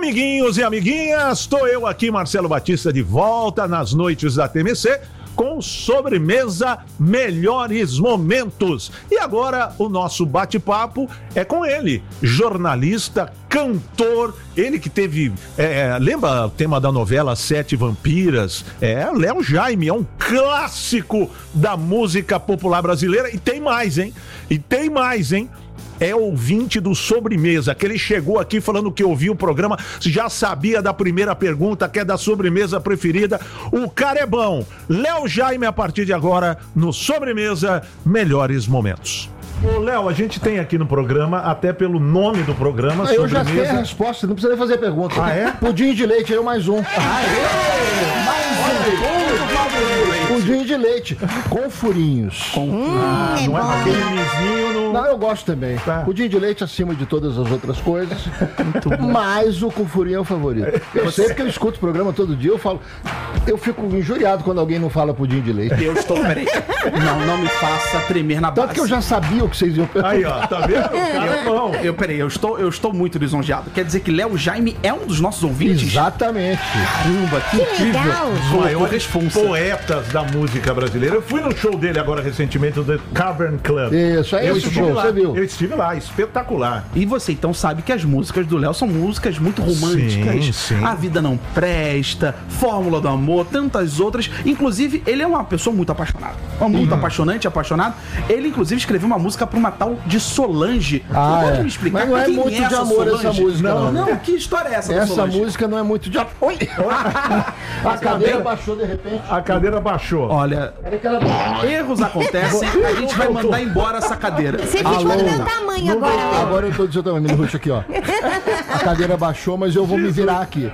Amiguinhos e amiguinhas, estou eu aqui, Marcelo Batista, de volta nas noites da TMC com Sobremesa Melhores Momentos. E agora o nosso bate-papo é com ele, jornalista, cantor, ele que teve, lembra o tema da novela Sete Vampiras? Léo Jaime, é um clássico da música popular brasileira. E tem mais, hein? É ouvinte do Sobremesa, que ele chegou aqui falando que ouviu o programa, já sabia da primeira pergunta, que é da sobremesa preferida. O cara é bom. Léo Jaime, a partir de agora, no Sobremesa Melhores Momentos. Ô, Léo, a gente tem aqui no programa, até pelo nome do programa, eu já sei a resposta, não precisa nem fazer pergunta. Ah, é? Pudim de leite, eu mais um. Pudim de leite, com furinhos. Não é aquele lisinho no... Não, eu gosto também. Tá. Pudim de leite acima de todas as outras coisas. Mas o com furinho é o favorito. Eu sei porque eu escuto o programa todo dia, eu fico injuriado quando alguém não fala pudim de leite. Peraí. Não me faça tremer na base. Tanto que eu já sabia o que vocês iam perguntar. Aí, ó, tá vendo? O cara é bom. Eu estou muito lisonjeado. Quer dizer que Léo Jaime é um dos nossos ouvintes? Exatamente. Caramba, que incrível. Os maiores poetas da música brasileira. Eu fui no show dele agora recentemente, do The Cavern Club. Isso, é esse show, você viu? Eu estive lá, espetacular. E você então sabe que as músicas do Léo são músicas muito românticas. Sim. A Vida Não Presta, Fórmula do Amor, tantas outras. Inclusive, ele é uma pessoa muito apaixonada. Muito apaixonado. Ele, inclusive, escreveu uma música para uma tal de Solange. Pode me explicar? Mas não é muito de amor Solange? essa música. Não, que história é essa? Essa música não é muito de amor. Oi! A cadeira baixou de repente. A cadeira baixou. Olha, erros acontecem, a gente vai mandar embora essa cadeira. Você ficou do meu tamanho agora. Agora eu tô do seu tamanho, me ruxa aqui, ó. A cadeira baixou, mas eu vou me virar aqui.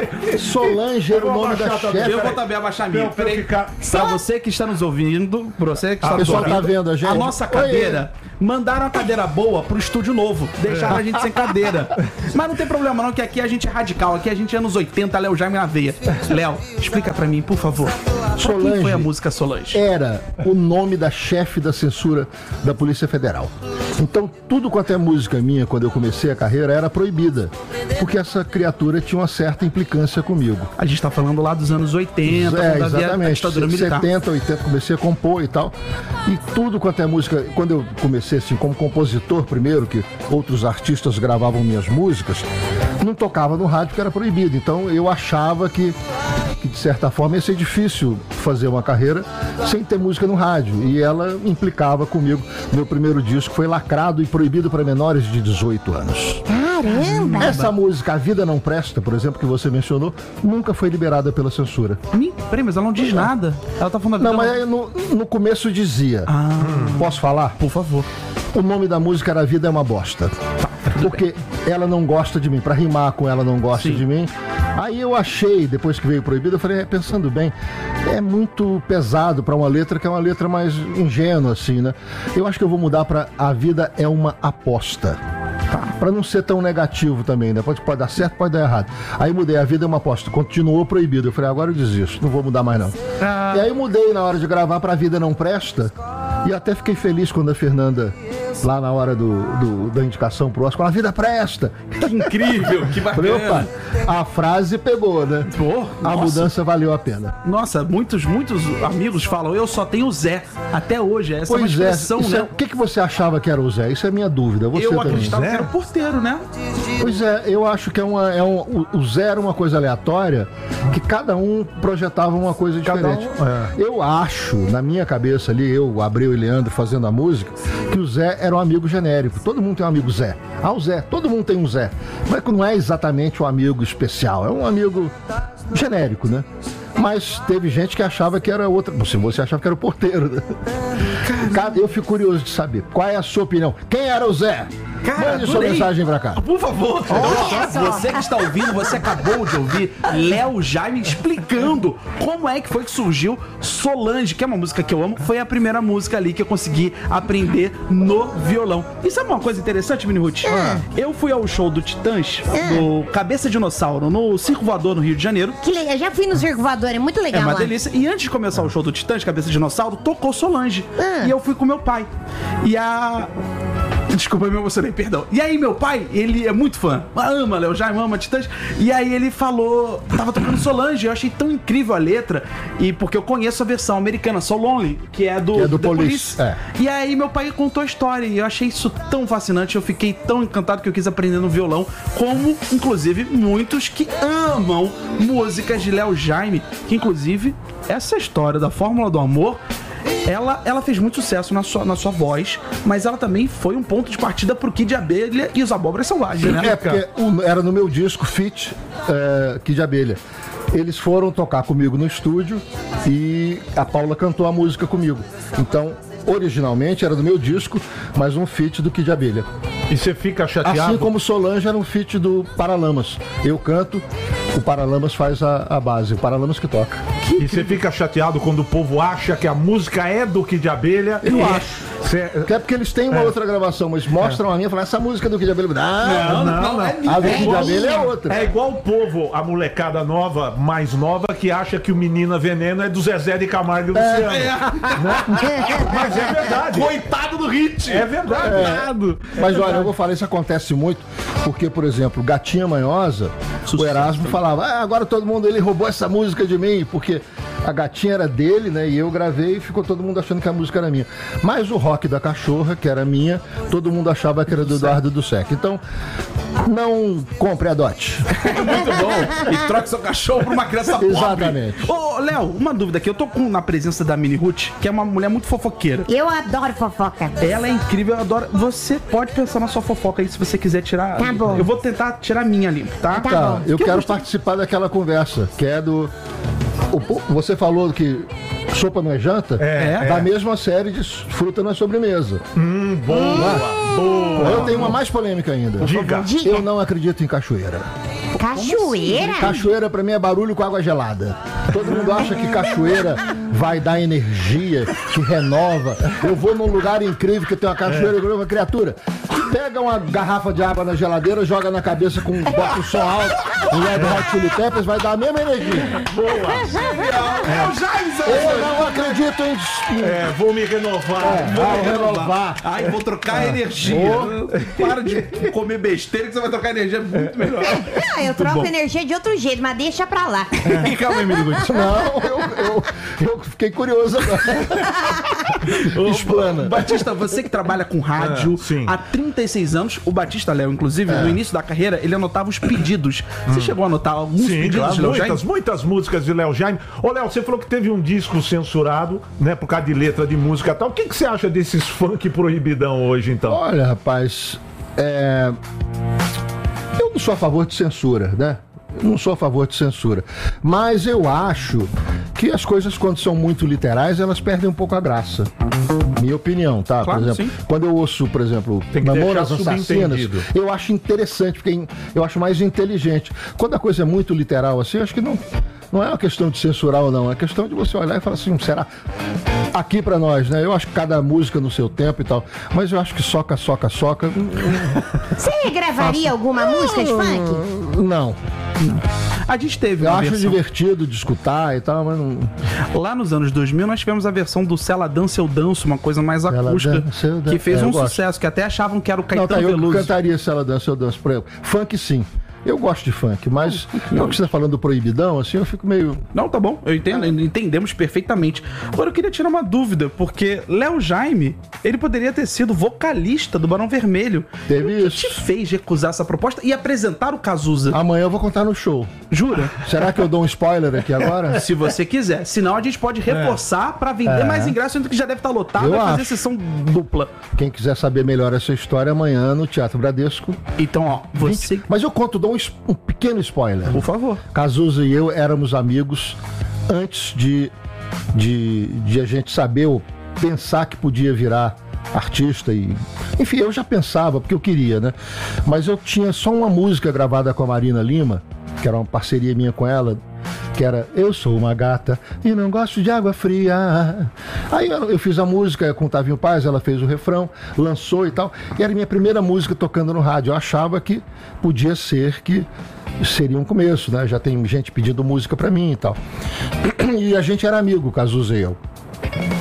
Solange era o nome da chefe. Eu vou também abaixar a minha. Peraí. Pra você que está nos ouvindo, pra você que está nos pessoal ouvindo, tá vendo a gente? nossa cadeira, mandaram a cadeira boa pro estúdio novo. Deixaram a gente sem cadeira. Mas não tem problema não, que aqui a gente é radical. Aqui a gente é anos 80, Léo Jaime na veia. Léo, explica pra mim, por favor. Solange. Quem foi a música Solange? Era o nome da chefe da censura da Polícia Federal. Então, tudo quanto é música minha, quando eu comecei a carreira, era proibida. Porque essa criatura tinha uma certa implicância comigo. A gente tá falando lá dos anos 80, quando havia a ditadura militar. 70, 80, comecei a compor e tal. E tudo quanto é música, quando eu comecei assim, como compositor primeiro, que outros artistas gravavam minhas músicas, não tocava no rádio porque era proibido. Então, eu achava que de certa forma ia ser difícil fazer uma carreira sem ter música no rádio, e ela implicava comigo. Meu primeiro disco foi lacrado e proibido para menores de 18 anos. Caramba! Essa música, A Vida Não Presta, por exemplo, que você mencionou, nunca foi liberada pela censura. Peraí, mas ela não diz nada. Ela tá falando Não, mas no começo dizia. Posso falar? Por favor. O nome da música era A Vida é uma Bosta. Porque ela não gosta de mim, pra rimar com ela não gosta de mim. Aí eu achei, depois que veio proibido, eu falei, pensando bem, é muito pesado pra uma letra que é uma letra mais ingênua, assim, né? Eu acho que eu vou mudar pra A Vida é uma Aposta. Pra não ser tão negativo também, né? Pode dar certo, pode dar errado. Aí mudei, A Vida é uma Aposta. Continuou proibido. Eu falei, agora eu desisto, não vou mudar mais não. E aí mudei na hora de gravar pra A Vida Não Presta. E até fiquei feliz quando a Fernanda, lá na hora da indicação pro Oscar, A Vida Presta. Que incrível, que bacana. Falei, opa, a frase pegou, né? A mudança valeu a pena. Nossa, muitos amigos falam, eu só tenho o Zé. Até hoje, essa é uma expressão, né? O que você achava que era o Zé? Isso é minha dúvida. Você eu também. acreditava que era o porteiro, né? Pois é, eu acho que o Zé era uma coisa aleatória, que cada um projetava uma coisa diferente. Eu acho, na minha cabeça ali, eu, Abreu e Leandro fazendo a música, que o Zé era um amigo genérico. Todo mundo tem um amigo Zé. O Zé, todo mundo tem um Zé. Mas não é exatamente um amigo especial, é um amigo genérico, né? Mas teve gente que achava que era outra. Você achava que era o porteiro, né? Eu fico curioso de saber. Qual é a sua opinião? Quem era o Zé? Mande sua mensagem pra cá. Por favor. Você que está ouvindo, você acabou de ouvir Léo Jaime explicando como é que foi que surgiu Solange, que é uma música que eu amo. Foi a primeira música ali que eu consegui aprender no violão. E sabe uma coisa interessante, Mini Ruth? Eu fui ao show do Titãs, do Cabeça Dinossauro, no Circo Voador, no Rio de Janeiro. Que legal, já fui no Circo Voador, é muito legal. É uma lá. delícia. E antes de começar o show do Titãs, Cabeça Dinossauro, tocou Solange. E eu fui com meu pai. E a Desculpa, eu me emocionei, perdão. E aí, meu pai, ele é muito fã. Ama Léo Jaime, ama Titãs. E aí ele falou... Tava tocando Solange, eu achei tão incrível a letra. E porque eu conheço a versão americana, So Lonely, que é do The Police. Police. É. E aí meu pai contou a história e eu achei isso tão fascinante. Eu fiquei tão encantado que eu quis aprender no violão. Como, inclusive, muitos que amam músicas de Léo Jaime. Que, inclusive, essa história da Fórmula do Amor... Ela fez muito sucesso na sua voz, mas ela também foi um ponto de partida pro Kid Abelha e os Abóboras Selvagens, né? Porque era no meu disco Fit Kid Abelha. Eles foram tocar comigo no estúdio e a Paula cantou a música comigo. Então, originalmente era do meu disco, mas um feat do Kid Abelha. E você fica chateado? Assim como Solange era um feat do Paralamas. Eu canto, o Paralamas faz a base, o Paralamas que toca. E você fica chateado quando o povo acha que a música é do Kid Abelha? Eu acho. Que é porque eles têm uma outra gravação, mas mostram a minha e falam, essa música é do Kid Abelha. Não. A do Kid Abelha é outra. É igual o povo, a molecada nova, mais nova, que acha que o Menina Veneno é do Zezé de Camargo e Luciano. Mas é verdade. Coitado do hit. É verdade. Mas olha, eu vou falar, isso acontece muito, porque, por exemplo, Gatinha Manhosa, o Erasmo falava, agora todo mundo, ele roubou essa música de mim, porque a Gatinha era dele, né, e eu gravei e ficou todo mundo achando que a música era minha. Mas o Rock da Cachorra, que era minha, todo mundo achava que era do Eduardo do Sec. Então, não compre a dote. Muito bom. E troque seu cachorro por uma criança pobre. Exatamente. Ô, Léo, uma dúvida aqui. Eu tô na presença da Mini Ruth, que é uma mulher muito fofoqueira. Eu adoro fofoca. Ela é incrível, eu adoro. Você pode pensar na sua fofoca aí, se você quiser tirar. Tá bom. Eu vou tentar tirar a minha ali, tá? Tá Tá, bom. eu quero participar daquela conversa, que é do... Você falou que sopa não é janta? Da mesma série de fruta na sobremesa. Boa. Eu tenho uma mais polêmica ainda. Diga. Eu não acredito em cachoeira. Cachoeira? Cachoeira pra mim é barulho com água gelada. Todo mundo acha que cachoeira vai dar energia, que renova. Eu vou num lugar incrível que tem uma cachoeira, uma criatura. Pega uma garrafa de água na geladeira, joga na cabeça com bota o som alto, um Red Hot Chili Peppers, vai dar a mesma energia. Eu não acredito em... Vou me renovar. Vou renovar. Ai, vou trocar energia. Para de comer besteira que você vai trocar energia muito melhor. Eu troco energia de outro jeito, mas deixa pra lá. Calma aí, amigo. Não, eu fiquei curioso agora. Explana. Batista, você que trabalha com rádio sim. há 36 anos, o Batista Léo, inclusive, no início da carreira, ele anotava os pedidos. Você chegou a anotar alguns pedidos claro, de Léo Jaime? muitas músicas de Léo Jaime. Ô, Léo, você falou que teve um disco censurado, né, por causa de letra de música e tal. O que você acha desses funk proibidão hoje, então? Olha, rapaz, eu não sou a favor de censura, né? Não sou a favor de censura. Mas eu acho que as coisas, quando são muito literais, elas perdem um pouco a graça. Minha opinião, tá? Claro, por exemplo, sim. quando eu ouço, por exemplo, Tem que Mamonas deixar Assassinas, subentendido. eu acho interessante, porque eu acho mais inteligente. Quando a coisa é muito literal assim, eu acho que não é uma questão de censurar ou não, é questão de você olhar e falar assim, será? Aqui pra nós, né? Eu acho que cada música no seu tempo e tal, mas eu acho que soca. Você regravaria alguma música de funk? Não. A gente teve Eu uma acho versão... divertido de escutar e tal, mas não... Lá nos anos 2000, nós tivemos a versão do Se Ela Dança, Eu Danço, uma coisa mais acústica, Dança, Eu Danço. que fez Eu um gosto. sucesso, que até achavam que era o Não, Caetano tá, eu Veloso. cantaria Se Ela Dança, Eu Danço. Por exemplo. Funk, sim. Eu gosto de funk, mas não que você tá falando do proibidão, assim, eu fico meio... Não, tá bom, eu entendo, entendemos perfeitamente. Agora eu queria tirar uma dúvida, porque Léo Jaime, ele poderia ter sido vocalista do Barão Vermelho. Teve O que isso. te fez recusar essa proposta e apresentar o Cazuza? Amanhã eu vou contar no show. Jura? Será que eu dou um spoiler aqui agora? Se você quiser. Senão a gente pode reforçar pra vender mais ingressos, sendo que já deve estar lotado, Eu vai fazer acho. sessão dupla. Quem quiser saber melhor essa história, amanhã no Teatro Bradesco. Então, ó, você... Mas eu conto, dou um pequeno spoiler. Por favor. Cazuza e eu éramos amigos antes de a gente saber ou pensar que podia virar artista e... Enfim, eu já pensava, porque eu queria, né? Mas eu tinha só uma música gravada com a Marina Lima, que era uma parceria minha com ela, que era Eu Sou Uma Gata e Não Gosto de Água Fria. Aí eu fiz a música com o Tavinho Paz, ela fez o refrão, lançou e tal, e era a minha primeira música tocando no rádio. Eu achava que podia ser que seria um começo, né? Já tem gente pedindo música pra mim e tal. E a gente era amigo, Cazuza e eu.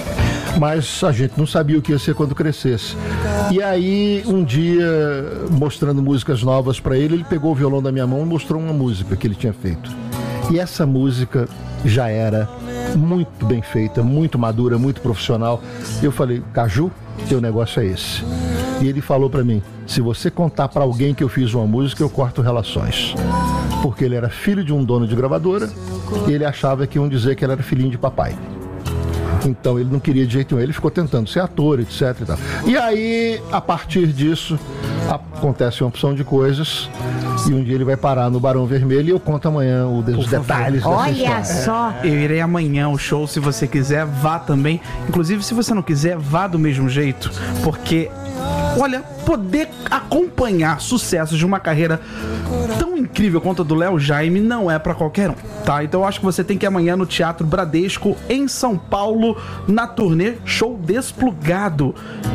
Mas a gente não sabia o que ia ser quando crescesse. E aí, um dia, mostrando músicas novas pra ele, ele pegou o violão da minha mão e mostrou uma música que ele tinha feito. E essa música já era muito bem feita, muito madura, muito profissional. Eu falei, Caju, teu negócio é esse. E ele falou pra mim, se você contar pra alguém que eu fiz uma música, eu corto relações. Porque ele era filho de um dono de gravadora e ele achava que iam dizer que ele era filhinho de papai. Então ele não queria de jeito nenhum, ele ficou tentando ser ator, etc e tal. E aí, a partir disso, acontece uma opção de coisas e um dia ele vai parar no Barão Vermelho e eu conto amanhã os detalhes dessa história. Olha só. Eu irei amanhã ao show, se você quiser, vá também. Inclusive, se você não quiser, vá do mesmo jeito, porque... Olha, poder acompanhar sucessos de uma carreira tão incrível quanto a do Léo Jaime não é pra qualquer um, tá? Então eu acho que você tem que ir amanhã no Teatro Bradesco, em São Paulo, na turnê Show Desplugado.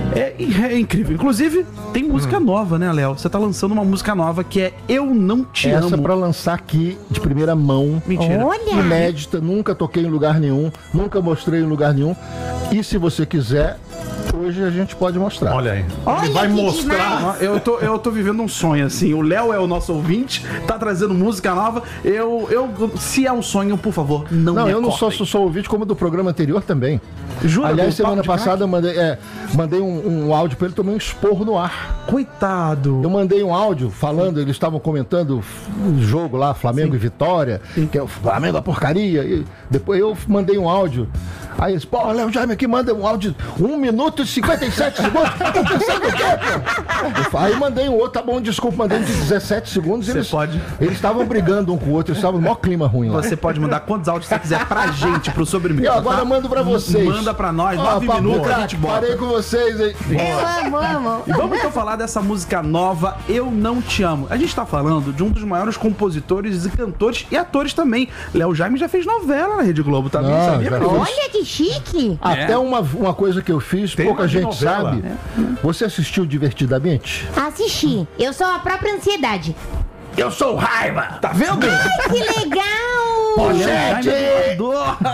É incrível. Inclusive, tem música nova, né, Léo? Você tá lançando uma música nova que é Eu Não Te Amo. Essa pra lançar aqui de primeira mão. Mentira. Olha. Inédita, nunca toquei em lugar nenhum, nunca mostrei em lugar nenhum. E se você quiser, hoje a gente pode mostrar. Olha aí. Olha Ele vai que mostrar. demais. Eu tô vivendo um sonho, assim. O Léo é o nosso ouvinte, tá trazendo música nova. Se é um sonho, por favor, não Não, me eu não cortem. sou ouvinte como do programa anterior também. Jura? Aliás, Do semana Papo de passada eu mandei um áudio pra ele, tomei um esporro no ar. Coitado. Eu mandei um áudio falando, eles estavam comentando o jogo lá, Flamengo e Vitória, que é o Flamengo a porcaria. E depois eu mandei um áudio. Aí eles, pô, Léo Jaime aqui manda um áudio 1 minuto e 57 segundos. Tá pensando o quê, pô? Aí mandei um outro, tá bom, desculpa, mandei um de 17 segundos. Você pode. Eles estavam brigando um com o outro, eles estavam no maior clima ruim lá. Você pode mandar quantos áudios você quiser pra gente, pro Sobremesa. Eu agora tá? mando pra vocês. Manda pra nós, Ó, 9 papo minutos a craque, gente bota. parei com vocês, hein? Eu amo. E vamos então falar dessa música nova, Eu Não Te Amo. A gente tá falando de um dos maiores compositores e cantores e atores também. Léo Jaime já fez novela na Rede Globo também, Não, sabia? já meu? fez. Olha que chique. Até uma coisa que eu fiz, Tem pouca uma de gente novela. sabe. Você assistiu Divertidamente? Assisti. Eu sou a própria ansiedade. Eu sou raiva! Tá vendo? Ai, que legal. Léo Jaime é dublador.